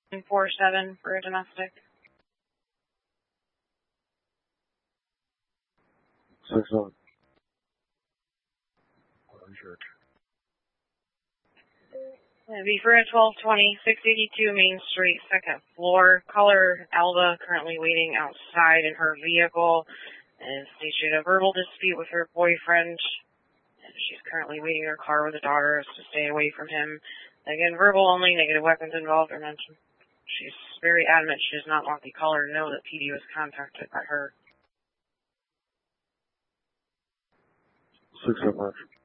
47 for a domestic. 6-1. It'd be for a 1220, 682 Main Street, second floor. Caller Alva currently waiting outside in her vehicle and stated a verbal dispute with her boyfriend. She's currently waiting in her car with a daughter to stay away from him. Again, verbal only, negative weapons involved are mentioned. She's very adamant she does not want the caller to know that PD was contacted by her. 6-5.